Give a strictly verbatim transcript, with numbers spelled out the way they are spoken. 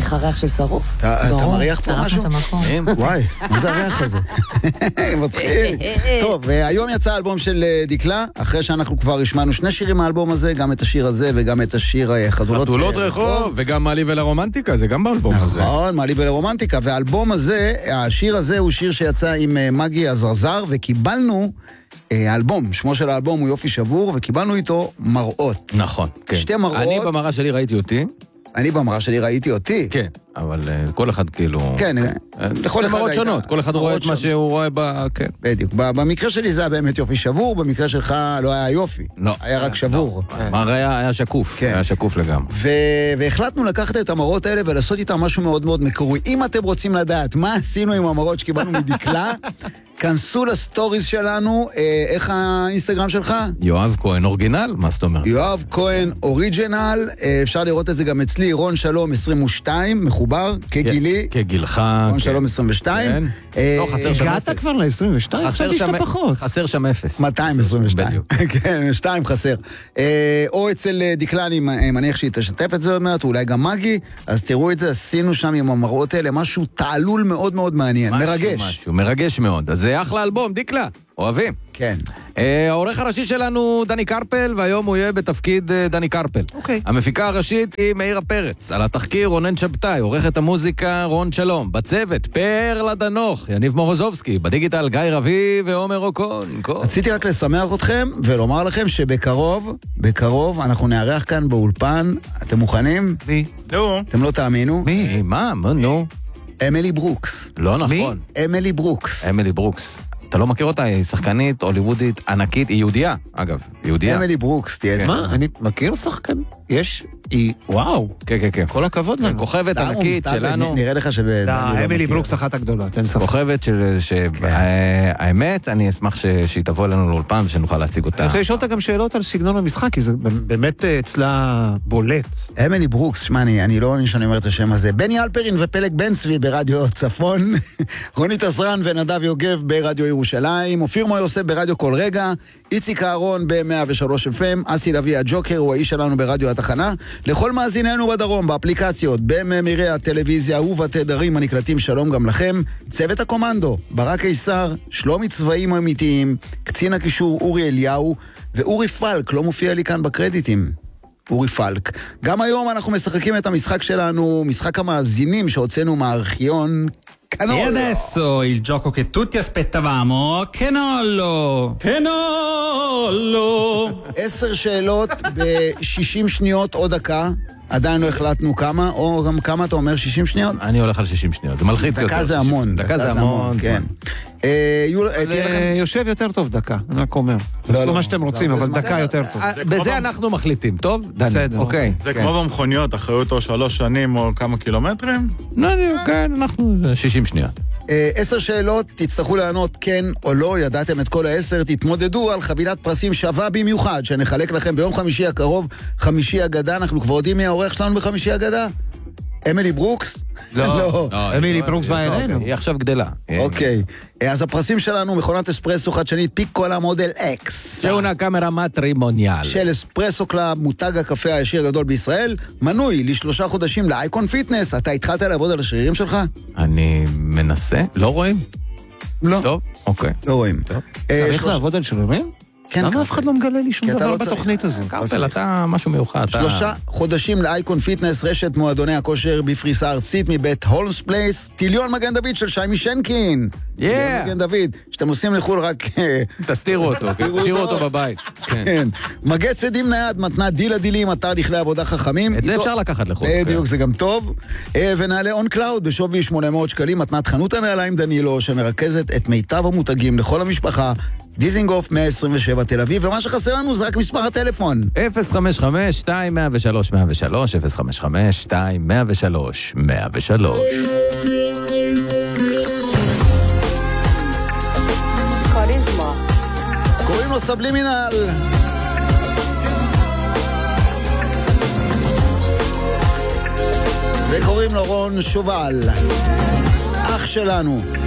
צריך הריח של שרוף. אתה מריח פה משהו? וואי, מה זה הריח הזה? מתחיל. טוב, היום יצא האלבום של דקלה, אחרי שאנחנו כבר השמענו שני שירים מהאלבום הזה, גם את השיר הזה וגם את השיר חתולות רחוב, וגם מעלי ולרומנטיקה, זה גם באלבום הזה. נכון, מעלי ולרומנטיקה, והאלבום הזה, השיר הזה הוא שיר שיצא עם מגי הזרזר, וקיבלנו האלבום, שמו של האלבום הוא יופי שבור, וקיבלנו איתו מראות. נכון, כן. שתי מראות. אני במראה שלי ראיתי אותי. אני במראה שלי ראיתי אותי. כן, אבל כל אחד כאילו... כן, לכל אחד הייתה. שונות, כל אחד רואה את מה שהוא רואה ב... כן. בדיוק, במקרה שלי זה היה באמת יופי שבור, במקרה שלך לא היה יופי. לא. היה רק שבור. המראה היה שקוף, היה שקוף לגמרי. והחלטנו לקחת את המראות האלה ולעשות איתם משהו מאוד מאוד מקורי. אם אתם רוצים לדעת מה עשינו עם המראות שקיבלנו מדקלה, כנסו לסטוריז שלנו, איך האינסטגרם שלך? יואב כהן אורגינל, מה זאת אומרת? יואב כהן אוריג'ינל, אפשר לראות את זה גם אצלי, רון שלום עשרים ושתיים, מחובר, כגילי. כגילך. רון שלום עשרים ושתיים. לא, חסר שם אפס. הגעת כבר ל-עשרים ושתיים? חשבתי שאתה פחות. חסר שם אפס. מאתיים עשרים ושתיים. כן, שתיים חסר. או אצל דקלה, אני מניח שהיא תשתף את זה עוד מעט, אולי גם מגי, אז תראו את זה, עשינו שם עם המראות האלה, משהו תעלול מאוד מאוד מעניין, מרגש. משהו, מרגש מאוד. אז זה אחלה אלבום, דקלה, אוהבים. כן. העורך הראשי שלנו דני קרפל, והיום הוא יהיה בתפקיד דני קרפל. אוקיי. המפיקה הראשית היא מאירה פרץ. על התחקיר רונן שבתאי, עורכת המוזיקה רון שלום. בצוות פרלה דנוך, יניב מורוזובסקי, בדיגיטל גיא רבי ועומר אוקון. רציתי רק לשמח אתכם ולומר לכם שבקרוב, בקרוב אנחנו נארח כאן באולפן. אתם מוכנים? מי? נו. אתם לא תאמינו? מי? מה? נו. אמילי ברוקס. לא נכון. אמילי ברוקס. אמילי ברוקס. אתה לא מכיר אותה, היא שחקנית, הוליוודית, ענקית, היא יהודייה, אגב, יהודייה. אמילי ברוקס, תהיה. מה? אני מכיר שחקן? יש? היא, וואו. כן, כן, כן. כל הכבוד לנו. כוכבת ענקית שלנו. נראה לך שב... אמילי ברוקס אחת הגדולות, אין ספק. כוכבת של... האמת, אני אשמח שהיא תבוא אלינו לאולפן ושנוכל להציג אותה. אני רוצה לשאול אותה גם שאלות על סגנון המשחק, כי זה באמת אצלה בולט. אמילי ברוקס, שמע, אני לא מאמין שאני אומר את השם הזה. בני אלפרין ופלג בן צבי ברדיו צפון, רונית עזרן ונדב יוגב ברדיו ירושלים, אופיר מויוסף ברדיו כל רגע, איציק אהרון ב-מאה ושלוש אף אם, אסי לוי הג'וקר הוא האיש שלנו ברדיו התחנה, לכל מאזיננו בדרום, באפליקציות, בממירי הטלוויזיה ובתדרים הנקלטים, שלום גם לכם. צוות הקומנדו, ברק קיסר, שלומי צבעים אמיתיים, קצין הקישור אורי אליהו, ואורי פלק, לא מופיע לי כאן בקרדיטים. אורי פלק. גם היום אנחנו משחקים את המשחק שלנו, משחק המאזינים שהוצאנו מהארכיון, Canolo. E adesso il gioco che tutti aspettavamo, Canolo! Canolo! עשר שאלות ב-שישים שניות או דקה, עדיין לא החלטנו כמה, או גם כמה אתה אומר שישים שניות? אני הולך על שישים שניות, זה מלחיץ יותר. דקה זה המון. דקה זה המון, כן. יושב יותר טוב דקה, אני רק אומר. תעשו מה שאתם רוצים, אבל דקה יותר טוב. בזה אנחנו מחליטים, טוב? בסדר. אוקיי. זה כמו במכוניות, אחריות או שלוש שנים או כמה קילומטרים? כן, אנחנו שישים שניות. עשר שאלות, תצטרכו לענות כן או לא, ידעתם את כל העשר, תתמודדו על חבילת פרסים שווה במיוחד, שנחלק לכם ביום חמישי הקרוב, חמישי אגדה, אנחנו כבר יודעים מי העורך שלנו בחמישי אגדה? אמילי ברוקס? לא, אמילי ברוקס באה אלינו. היא עכשיו גדלה. אוקיי, אז הפרסים שלנו, מכונת אספרסו חדשנית, פיקולה מודל אקס. שאונה קאמרה מטרימוניאל. של אספרסו קלאב, מותג הקפה הישיר הגדול בישראל, מנוי לשלושה חודשים לאייקון פיטנס. אתה התחלת לעבוד על השרירים שלך? אני מנסה, לא רואים? לא. טוב, אוקיי. לא רואים. צריך לעבוד על שרירים? למה אף אחד לא מגלה לי שום דבר בתוכנית הזו? קרפל, אתה משהו מיוחד. שלושה חודשים לאייקון פיטנס, רשת מועדוני הכושר בפריסה ארצית מבית הולמס פלייס, טיליון מגן דוד של שיימי שנקין. טיליון מגן דוד, שאתם עושים לחול רק... תסתירו אותו, תשאירו אותו בבית. כן. מגץ עדים נייד, מתנה דיל הדילים, אתר לכלי עבודה חכמים. את זה אפשר לקחת לחול. בדיוק, זה גם טוב. ונעלה און קלאוד בשווי שמונה מאות שקלים, מתנת חנות הנעליים דנילו, שמרכזת את מיטב המותגים לכל המשפחה. דיזינגוף מאה עשרים ושבע תל אביב, ומה שחסר לנו זה רק מספר הטלפון. אפס חמש חמש שתיים מאה ושלוש מאה ושלוש, אפס חמש חמש שתיים מאה ושלוש מאה ושלוש. קוראים לו סבלימינל. וקוראים לו רון שובל. אח שלנו.